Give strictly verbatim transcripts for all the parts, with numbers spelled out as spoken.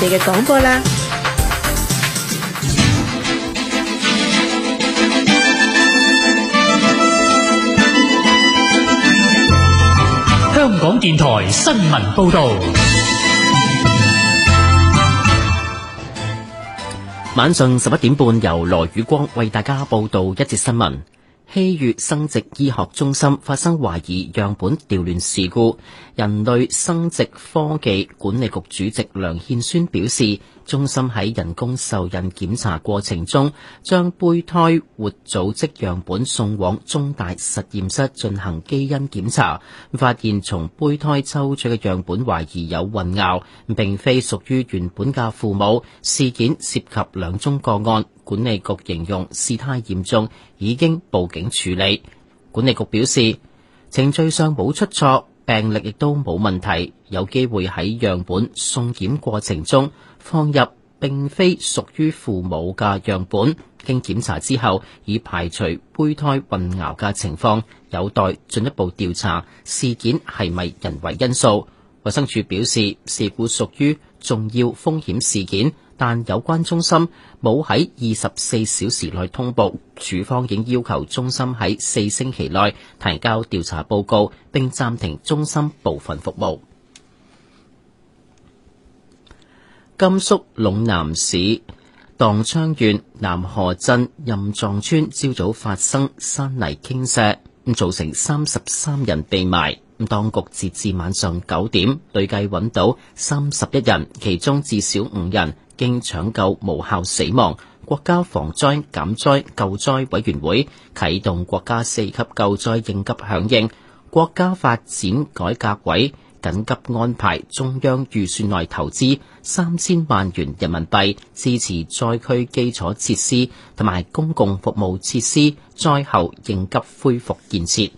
你嘅廣播啦。 香港電台新聞報道。 晚上十一點半，由羅宇光為大家報道一節新聞。希粵生殖醫學中心發生懷疑樣本調亂事故，人類生殖科技管理局主席梁憲宣表示，中心喺人工受孕檢查過程中，將胚胎活組織樣本送往中大實驗室進行基因檢查，發現從胚胎抽取嘅樣本懷疑有混淆，並非屬於原本嘅父母。事件涉及兩宗個案，管理局形容事態嚴重，已經報警處理。管理局表示，程序上冇出錯，病歷亦都冇問題，有機會喺樣本送檢過程中放入並非屬於父母嘅樣本，經檢查之後已排除胚胎混淆嘅情況，有待進一步調查事件係咪人為因素。衛生署表示，事故屬於重要風險事件，但有關中心冇喺二十四小時內通報，署方已經要求中心喺四星期內提交調查報告，並暫停中心部分服務。甘肅隴南市當昌縣南河鎮任藏村朝早發生山泥傾瀉，造成三十三人被埋。當局截至晚上九點，累計揾到三十一人，其中至少五人經搶救無效死亡。國家防災減災救災委員會啟動國家四級救災應急響應，國家發展改革委緊急安排中央預算內投資三千萬元人民幣，支持災區基礎設施同埋公共服務設施災後應急恢復建設。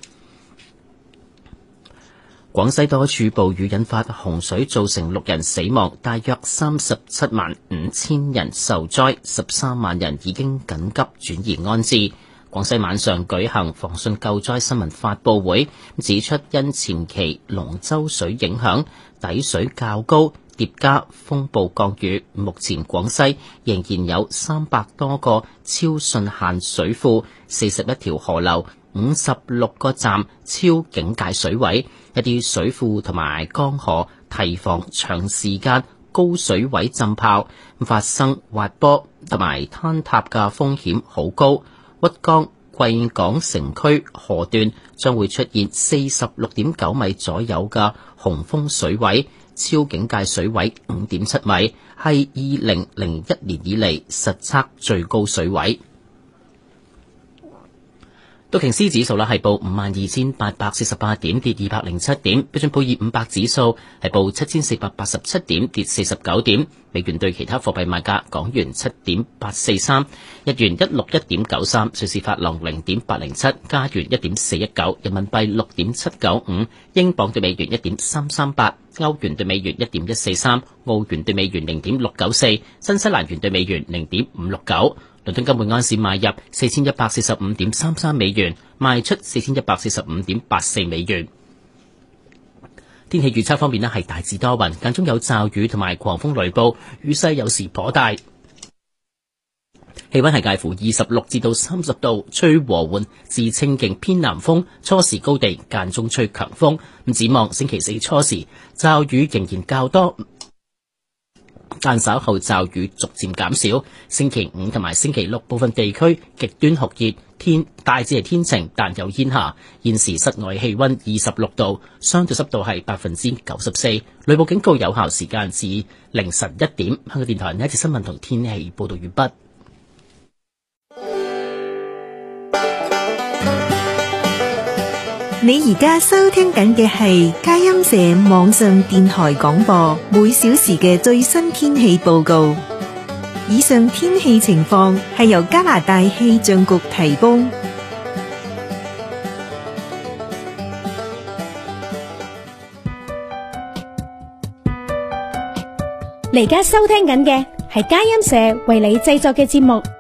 廣西多處暴雨引發洪水，造成六人死亡，大約三十七萬五千人受災，十三萬人已經緊急轉移安置。廣西晚上舉行防汛救災新聞發佈會，指出因前期龍舟水影響，底水較高，疊加風暴降雨，目前廣西仍然有三百多個超汛限水庫，四十一條河流，五十六個站超警戒水位，一啲水庫同埋江河堤防長時間高水位浸泡，發生滑坡同埋坍塌嘅風險好高。鬱江貴港城區河段將會出現四十六點九米左右嘅洪峰水位，超警戒水位五點七米，係二零零一年以嚟實測最高水位。道瓊斯指數啦係報五萬二千八百四十八點，跌二百零七點。標準普爾五百指數係報七千四百八十七點，跌四十九點。美元對其他貨幣賣價：港元七點八四三，日元一六一點九三，瑞士法郎零點八零七，加元一點四一九，人民幣六點七九五，英鎊對美元一點三三八，歐元對美元一點一四三，澳元對美元零點六九四，新西蘭元對美元零點五六九。倫敦金每安士買入四千一百四十五點三三美元，賣出四千一百四十五點八四美元。天氣預測方面呢，係大致多雲，間中有驟雨同埋狂風雷暴，雨勢有時頗大。氣溫係介乎二十六至到三十度，吹和緩至清勁偏南風，初時高地間中吹強風。咁展望星期四初時驟雨仍然較多，但稍後驟雨逐漸減少。星期五同埋星期六部分地區極端酷熱，天大致係天晴，但有煙霞。現時室外氣溫二十六度，相對濕度係百分之九十四。雷暴警告有效時間至凌晨一點。香港電台呢一節新聞同天氣報道完畢。 你而家收聽緊嘅係佳音社網上電台廣播，每小時嘅最新天氣報告。以上天氣情況係由加拿大氣象局提供。 你而家收聽緊嘅係佳音社為你製作嘅節目。